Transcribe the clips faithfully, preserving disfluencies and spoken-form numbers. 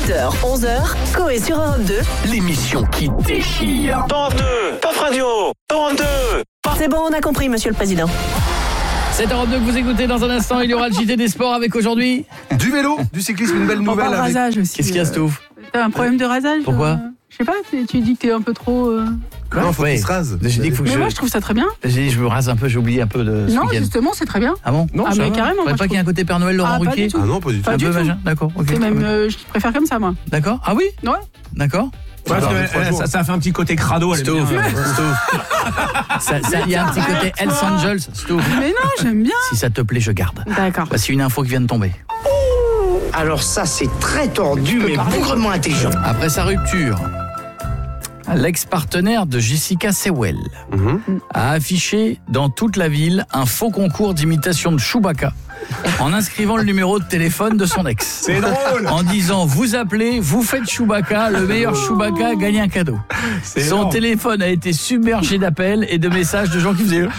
huit heures, onze heures, Coé sur Europe deux. L'émission qui déchire. Europe deux, Top Radio, Europe deux. C'est bon, on a compris, monsieur le président. C'est Europe deux que vous écoutez. Dans un instant, il y aura le J T des sports avec aujourd'hui du vélo, du cyclisme, une belle nouvelle. On parle avec... rasage aussi. Qu'est-ce qu'il y a, Stouff ? T'as un problème de rasage ? Pourquoi euh, Je sais pas, tu, tu dis que t'es un peu trop... Euh... Quoi ? Non, faut ouais. qu'il se rase. J'ai dit qu'il faut que Mais je... moi, je trouve ça très bien. J'ai dit je me rase un peu, j'ai oublié un peu de ce Non, week-end. justement, c'est très bien. Ah bon ? Non, Ah, ça mais va. carrément. Faudrait moi, pas je qu'il y ait un trouve- côté Père Noël Laurent Ah, pas Ruquier ? du tout. Ah non, pas du tout. Pas Un du peu tout. machin, d'accord. ok. C'est même, euh, je préfère comme ça, moi. D'accord. Ah oui ? Ouais. D'accord. Ouais, parce que, deux, trois euh, jours. ça, ça fait un petit côté crado. elle est Stouff, bien. Stouff. Ça- ça- Il y a un petit côté Hells Angels, Stouff. Mais non, j'aime bien. Si ça te plaît, je garde. D'accord. Voici une info qui vient de tomber. Alors ça, c'est très tordu, mais bougrement intelligent. Après sa rupture, l'ex-partenaire de Jessica Sewell Mhm. a affiché dans toute la ville un faux concours d'imitation de Chewbacca en inscrivant le numéro de téléphone de son ex. C'est drôle. En disant, vous appelez, vous faites Chewbacca, le meilleur Chewbacca gagne un cadeau. C'est Son énorme. téléphone a été submergé d'appels et de messages de gens qui faisaient...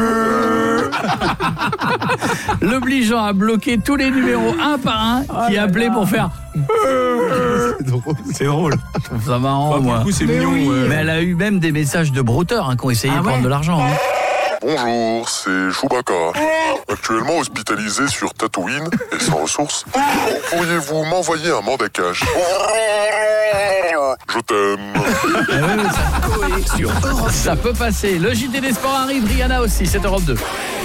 l'obligeant à bloquer tous les numéros un par un qui appelaient pour faire... C'est drôle. C'est drôle. Je trouve ça marrant, Bah, pour moi. le coup, c'est Mais mignon. oui. ouais. Mais elle a eu même des messages de brouteurs hein, qui ont essayé Ah de prendre ouais de l'argent. Hein. Bonjour, c'est Chewbacca. Actuellement hospitalisé sur Tatooine et sans ressources. Pourriez-vous m'envoyer un mandat cash ? Je t'aime. Eh oui, oui, ça, Sur Europe ça peut passer. Le J T des sports arrive, Rihanna aussi, c'est Europe deux.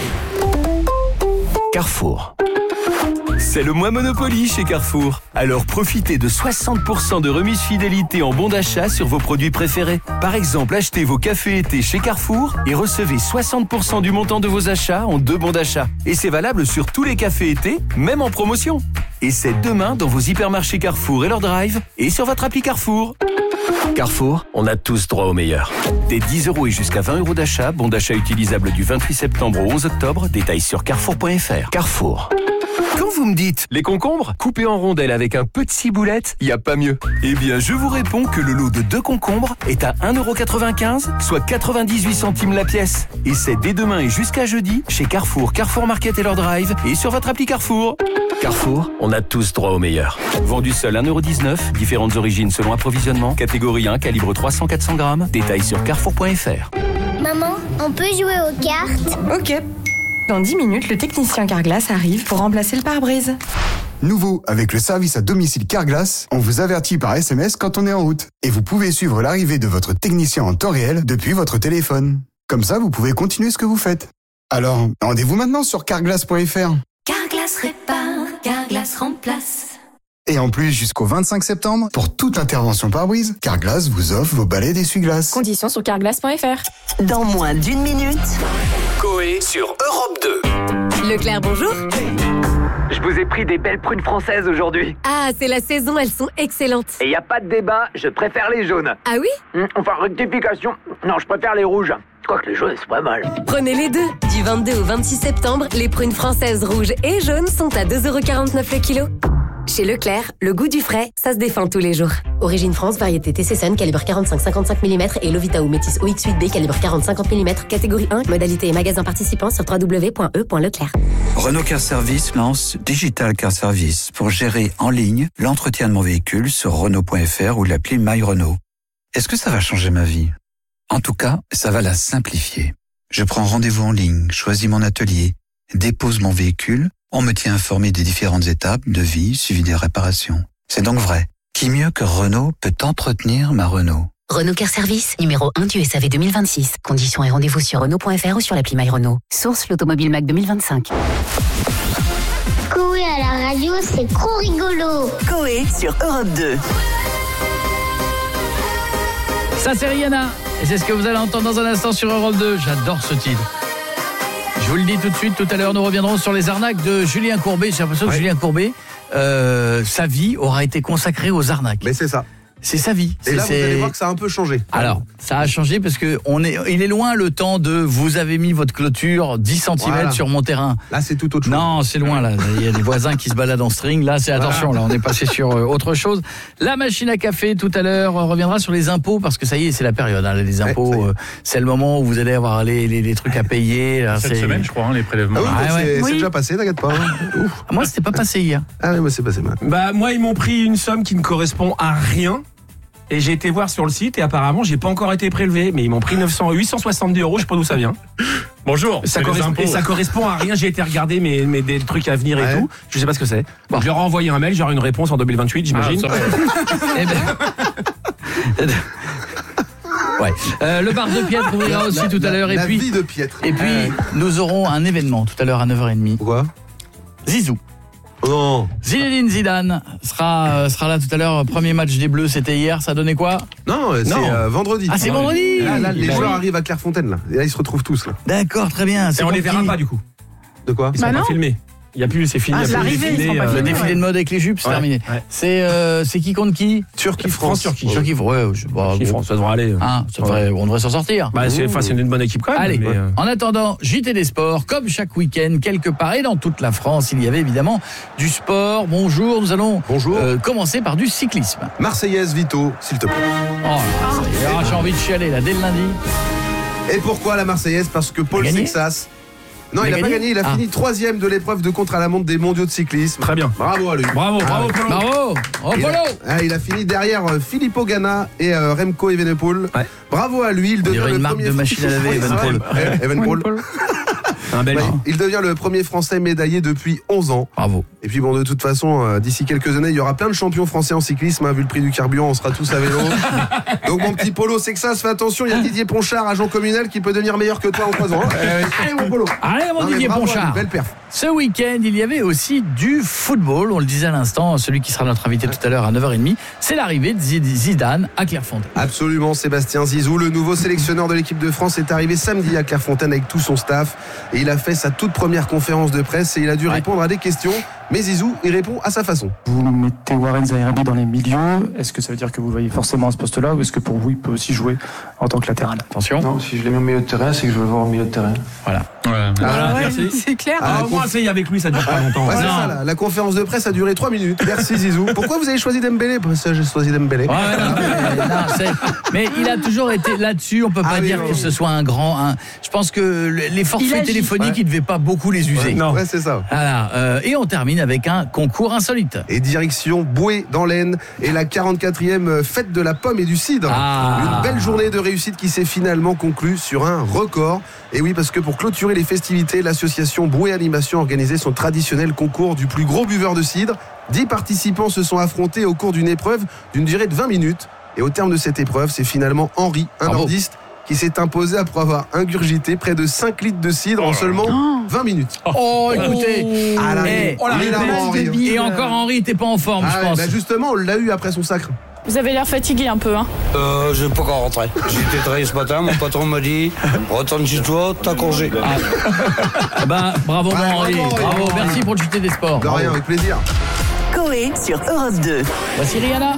Carrefour. C'est le mois Monopoly chez Carrefour. Alors profitez de soixante pour cent de remise fidélité en bon d'achat sur vos produits préférés. Par exemple, achetez vos cafés été chez Carrefour et recevez soixante pour cent du montant de vos achats en deux bons d'achat. Et c'est valable sur tous les cafés été, même en promotion. Et c'est demain dans vos hypermarchés Carrefour et leur drive et sur votre appli Carrefour. Carrefour, on a tous droit au meilleur. Des dix euros et jusqu'à vingt euros d'achat, bon d'achat utilisable du vingt-huit septembre au onze octobre, détails sur carrefour point f r. Carrefour. Quand vous me dites les concombres, coupés en rondelles avec un peu de ciboulette, il n'y a pas mieux. Eh bien, je vous réponds que le lot de deux concombres est à un euro quatre-vingt-quinze, soit quatre-vingt-dix-huit centimes la pièce. Et c'est dès demain et jusqu'à jeudi chez Carrefour, Carrefour Market et leur drive et sur votre appli Carrefour. Carrefour, on a tous droit au meilleur. Vendu seul un euro dix-neuf, différentes origines selon approvisionnement, catégorie un, calibre trois cents à quatre cents grammes, détails sur carrefour point f r. Maman, on peut jouer aux cartes ? Ok. Dans dix minutes, le technicien Carglass arrive pour remplacer le pare-brise. Nouveau, avec le service à domicile Carglass, on vous avertit par S M S quand on est en route. Et vous pouvez suivre l'arrivée de votre technicien en temps réel depuis votre téléphone. Comme ça, vous pouvez continuer ce que vous faites. Alors, rendez-vous maintenant sur carglass point f r. Carglass répare, Carglass remplace. Et en plus, jusqu'au vingt-cinq septembre, pour toute intervention pare-brise, Carglass vous offre vos balais d'essuie-glace. Conditions sur carglass point f r. Dans moins d'une minute, Coé sur Europe deux. Leclerc, bonjour. Je vous ai pris des belles prunes françaises aujourd'hui. Ah, c'est la saison, elles sont excellentes. Et y a pas de débat, je préfère les jaunes. Ah oui ? Hum, Enfin, rectification. Non, je préfère les rouges. Quoique les jaunes, c'est pas mal. Prenez les deux. Du vingt-deux au vingt-six septembre, les prunes françaises rouges et jaunes sont à deux euros quarante-neuf le kilo. Chez Leclerc, le goût du frais, ça se défend tous les jours. Origine France, variété T C Sun, calibre quarante-cinq à cinquante-cinq millimètres et Lovita ou Métis O X huit B, calibre quarante à cinquante millimètres, catégorie un, modalité et magasin participant sur w w w point e point leclerc. Renault Car Service lance Digital Car Service pour gérer en ligne l'entretien de mon véhicule sur renault point f r ou l'appli My Renault. Est-ce que ça va changer ma vie ? En tout cas, ça va la simplifier. Je prends rendez-vous en ligne, choisis mon atelier, dépose mon véhicule, on me tient informé des différentes étapes, devis, suivi des réparations. C'est donc vrai. Qui mieux que Renault peut entretenir ma Renault ? Renault Car Service, numéro un du S A V deux mille vingt-six. Conditions et rendez-vous sur renault point f r ou sur l'appli My Renault. Source l'Automobile Mac deux mille vingt-cinq. Coé à la radio, c'est trop rigolo. Coé sur Europe deux. Ça c'est Rihanna. Et c'est ce que vous allez entendre dans un instant sur Europe deux. J'adore ce titre. Je vous le dis tout de suite, tout à l'heure, nous reviendrons sur les arnaques de Julien Courbet. J'ai l'impression que ouais. Julien Courbet, euh, sa vie aura été consacrée aux arnaques. Mais c'est ça. c'est sa vie. Et C'est- là, vous c'est- allez voir que ça a un peu changé. Alors, ça a changé parce que on est, il est loin le temps de vous avez mis votre clôture dix centimètres Voilà. sur mon terrain. Là, c'est tout autre chose. Non, c'est loin là. Il y a des voisins qui se baladent en string. Là, c'est attention. Là, on est passé sur euh, autre chose. La machine à café tout à l'heure euh, reviendra sur les impôts parce que ça y est, c'est la période. Hein, les impôts, Ouais, ça y est. euh, c'est le moment où vous allez avoir les, les, les trucs à payer. Là, Cette c'est- semaine, je crois, hein, les prélèvements. Ah oui, Ah donc ouais. c'est, c'est Oui. déjà passé, t'inquiète pas. hein. Ouf. Moi, c'était pas passé hier. Ah oui, moi c'est passé maintenant. Bah moi ils m'ont pris une somme qui ne correspond à rien. Et j'ai été voir sur le site et apparemment j'ai pas encore été prélevé. Mais ils m'ont pris neuf cents, huit cent soixante-dix euros, je sais pas d'où ça vient. Bonjour, Ça c'est les correspond, impôts. et ça correspond à rien, j'ai été regarder mes, mes des trucs à venir et Ouais. tout. Je sais pas ce que c'est. Bon, je leur ai envoyé un mail, j'aurai une réponse en deux mille vingt-huit, j'imagine. Ah, ça va. Eh ben... Ouais. Euh, le bar de Piètre ouvrira aussi La- tout à la- l'heure et la puis vie de Piètre. et puis Ouais. nous aurons un événement tout à l'heure à neuf heures trente. Pourquoi? Zizou. Non. Zinedine Zidane sera euh, sera là tout à l'heure. Premier match des Bleus, c'était hier. Ça donnait quoi? Non, c'est Non. euh, vendredi. Ah, c'est vendredi. Là, là, les Bah joueurs oui. arrivent à Clairefontaine là. Et là, ils se retrouvent tous là. D'accord, très bien. Et on les verra pas du coup. De quoi? Ils sont Bah pas non. filmés. Il y a plus, c'est fini. Ah, il y a plus l'arrivée, de ils défilé, sont pas euh, Le filmés. défilé de mode avec les jupes, c'est Ouais, terminé. ouais. C'est euh, c'est qui contre qui? Turquie, France. France-Turquie. Turquie, ouais, je, bah, Turquie, bon. France, ça devrait aller. Hein, ça devrait- on devrait s'en sortir. Bah c'est, enfin, c'est une bonne équipe quand même. Allez, mais, euh, en attendant, J T des sports, comme chaque week-end, quelque part et dans toute la France, il y avait évidemment du sport. Bonjour, nous allons Bonjour. euh, commencer par du cyclisme. Marseillaise, Vito, s'il te plaît. Oh là, ça y est, ah, j'ai envie de chialer là, dès le lundi. Et pourquoi la Marseillaise? Parce que Paul Il a gagné Sexas. Non, Il il a n'a pas gagné gagné, il a Ah. fini troisième de l'épreuve de contre-la-montre des mondiaux de cyclisme. Très bien. Bravo à lui. Bravo, Ah, bravo, Polo. Bravo, oh Il a, Polo. ah, il a fini derrière euh, Filippo Ganna et euh, Remco Evenepoel. Ouais. Bravo à lui, il devient dirait le une marque premier de machine à laver, Oui, c'est Evenepoel. vrai. Eh, Evenepoel. Un Belge. Ouais, il devient le premier Français médaillé depuis onze ans. Bravo. Et puis bon, de toute façon, euh, d'ici quelques années, il y aura plein de champions français en cyclisme. Hein, vu le prix du carburant, on sera tous à vélo. Donc mon petit Polo Sexas, fais attention, il y a Didier Ponchard, agent communal, qui peut devenir meilleur que toi en trois ans. hein. Allez mon Polo. Allez mon Non, mais Didier bravo à lui, Ponchard. belle perf. Ce week-end, il y avait aussi du football. On le disait à l'instant, celui qui sera notre invité tout à l'heure à neuf heures trente, c'est l'arrivée de Zid- Zidane à Clairefontaine. Absolument, Sébastien Zizou, le nouveau sélectionneur de l'équipe de France, est arrivé samedi à Clairefontaine avec tout son staff et il a fait sa toute première conférence de presse et il a dû Ouais. répondre à des questions. Mais Zizou, il répond à sa façon. Vous mettez Warren Zaïrabi dans les milieux, est-ce que ça veut dire que vous le voyez forcément à ce poste-là ou est-ce que pour vous il peut aussi jouer en tant que latéral? Attention. Non, si je l'ai mis au milieu de terrain, c'est que je veux le voir au milieu de terrain. Voilà. Voilà, Ah ouais, merci. c'est clair. Ah, au moins, c'est avec lui, ça dure pas longtemps. Ouais, c'est Non. ça, la, la conférence de presse a duré trois minutes. Merci Zizou. Pourquoi vous avez choisi Dembélé? Parce que j'ai choisi Dembélé. Ouais, non, mais, non, c'est- mais il a toujours été là-dessus. On peut pas Ah oui, dire non. que ce soit un grand. un- je pense que le- les Il forfaits agit. téléphoniques, Ouais. il devait pas beaucoup les user. Ouais, Non. ouais, c'est ça. Voilà, euh, et on termine avec un concours insolite. Et direction Boué dans l'Aisne et la quarante-quatrième fête de la pomme et du cidre. Ah. Une belle journée de réussite qui s'est finalement conclue sur un record. Et oui, parce que pour clôturer les festivités, l'association Boué Animation a organisé son traditionnel concours du plus gros buveur de cidre. Dix participants se sont affrontés au cours d'une épreuve d'une durée de vingt minutes. Et au terme de cette épreuve, c'est finalement Henri, un Bravo. nordiste, qui s'est imposé après avoir ingurgité près de cinq litres de cidre en seulement vingt minutes. Oh, écoutez. Ah là, Eh, oh là, il il a est- Henri, hein. et encore Henri était pas en forme, Ah je ouais, pense. bah justement, on l'a eu après son sacre. Vous avez l'air fatigué un peu, hein? Euh, je n'ai pas encore rentré. J'ai été travailler ce matin, mon patron m'a dit retourne chez toi, t'as congé. Ah. Bah, bravo, mon Henri. bravo, Bravo, Henri. merci pour le J T des sports. De rien, Bravo. avec plaisir. Coé sur Europe deux. Voici Rihanna.